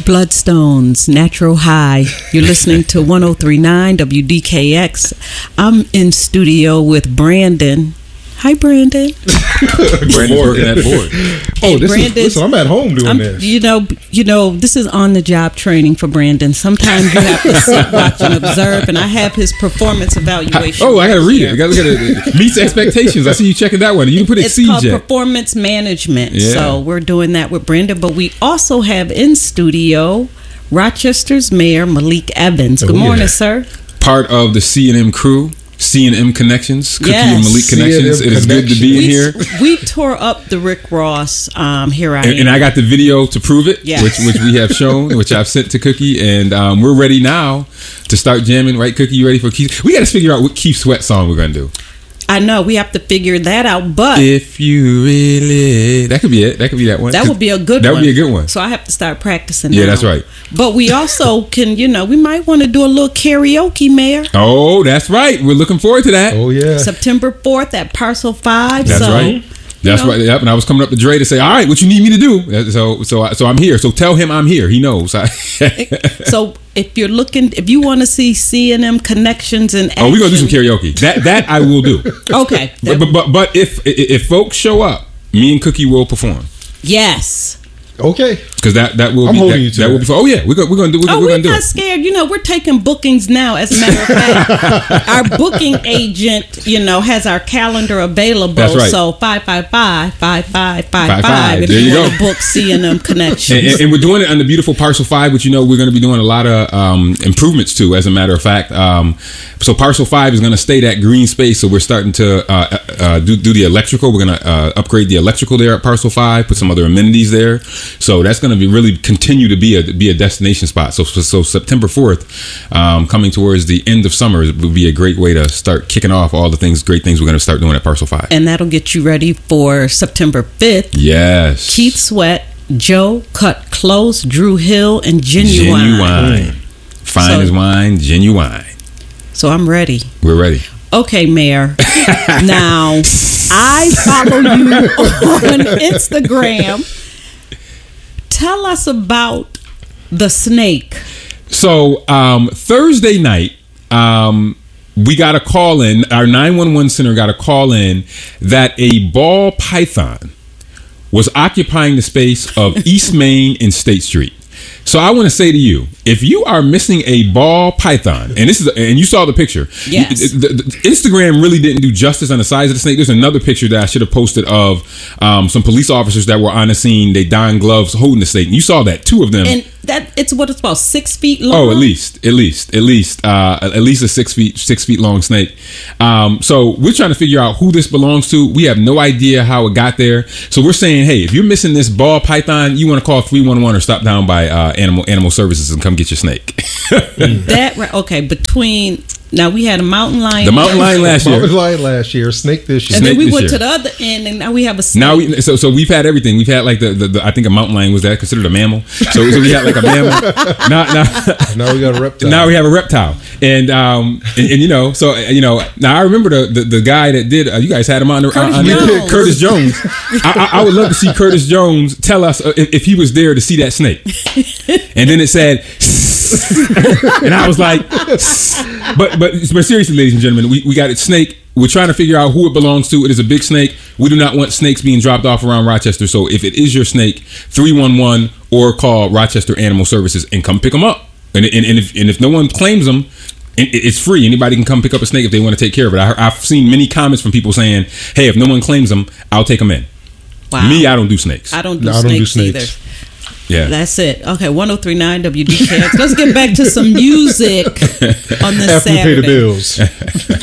Bloodstones, Natural High. You're listening to 103.9 WDKX. I'm in studio with Brandon. Hi, Brandon. Brandon's working at board. Oh, listen, I'm at home doing this. You know, this is on-the-job training for Brandon. Sometimes you have to sit, watch, and observe, and I have his performance evaluation. I got to read it. I got to look at it. Meets expectations. I see you checking that one. You can put it It's CJ. called performance management. Yeah. So we're doing that with Brandon, but we also have in studio Rochester's Mayor Malik Evans. Good morning, sir. Part of the C&M crew. C&M Connections, Cookie and Malik Connections. It is good to be in here. We tore up the Rick Ross. Here I am, and I got the video to prove it, yes. which we have shown, which I've sent to Cookie, and we're ready now to start jamming. Right, Cookie? You ready for Keith? We got to figure out what Keith Sweat song we're gonna do. I know we have to figure that out, but if you really, that could be it. That could be that one. That would be a good one. That would be a good one. So I have to start practicing. Yeah, now. that's right. But we also can, we might want to do a little karaoke, Mayor. Oh, that's right. We're looking forward to that. Oh yeah, September 4th at Parcel 5. That's right. That's right. Yep. And I was coming up to Dre to say, "All right, what you need me to do?" So I'm here. So tell him I'm here. He knows. So if you want to see C&M Connections and we're gonna do some karaoke. That I will do. Okay. But if folks show up, me and Cookie will perform. Yes. Okay. Because that will I'm be holding you to that will be fun. Oh yeah, we're gonna do. We're not scared. We're taking bookings now. As a matter of fact, our booking agent, has our calendar available. That's right. So 555-5555 if there you want go. to book C&M Connections. And we're doing it on the beautiful Parcel 5, which we're going to be doing a lot of improvements to. As a matter of fact, so Parcel 5 is going to stay that green space. So we're starting to do the electrical. We're going to upgrade the electrical there at Parcel 5. Put some other amenities there. So that's going to be really continue to be a destination spot. So September 4th, coming towards the end of summer, will be a great way to start kicking off all the great things we're going to start doing at Parcel 5. And that'll get you ready for September 5th. Yes. Keith Sweat, Joe Cut Close, Drew Hill, and Genuine. Fine as wine, genuine. So I'm ready. We're ready. Okay, Mayor. Now, I follow you on Instagram. Tell us about the snake. So Thursday night, we got a call in. Our 911 center got a call in that a ball python was occupying the space of East Main and State Street. So I want to say to you, if you are missing a ball python, and you saw the picture, yes. the Instagram really didn't do justice on the size of the snake. There's another picture that I should have posted of some police officers that were on the scene. They donned gloves holding the snake. And you saw that, two of them. And it's about 6 feet long. Oh, at least a 6 feet long snake. So we're trying to figure out who this belongs to. We have no idea how it got there. So we're saying, hey, if you're missing this ball python, you want to call 311 or stop down by Animal Services and come get your snake. Between now we had a mountain lion. The mountain lion last year. Mountain lion last year. Snake this year. And then we went year. to the other end, and now we have a snake. So we've had everything. We've had like the I think a mountain lion, was that considered a mammal? So we had like a mammal. Now we got a reptile. Now we have a reptile, and now I remember the guy that did. You guys had him on Curtis Jones. I would love to see Curtis Jones tell us if he was there to see that snake. And then it said, and I was like, but seriously, ladies and gentlemen, we got a snake. We're trying to figure out who it belongs to. It is a big snake. We do not want snakes being dropped off around Rochester. So if it is your snake, 311 or call Rochester Animal Services and come pick them up. And if no one claims them, it's free. Anybody can come pick up a snake if they want to take care of it. I've seen many comments from people saying, hey, if no one claims them, I'll take them in. Wow. Me, I don't do snakes. I don't do snakes either. Yeah. That's it. Okay, 103.9 WDKX. Let's get back to some music on this After Saturday. we pay the bills.